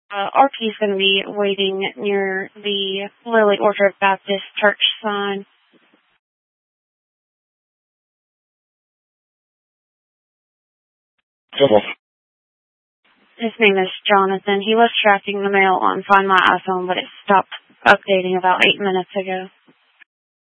RP is going to be waiting near the Lily Orchard Baptist Church sign. His name is Jonathan. He was tracking the mail on Find My iPhone, but it stopped updating about 8 minutes ago.